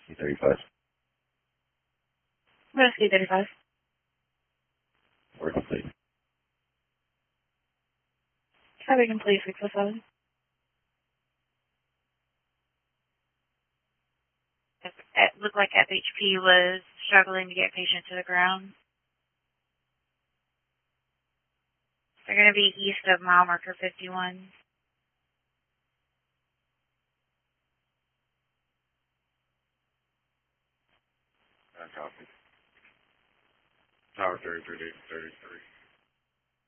C35. Rescue 35. We're complete. Copy complete 607. It looked like FHP was struggling to get patient to the ground. They're going to be east of mile marker 51. Copy. Tower 33, 33.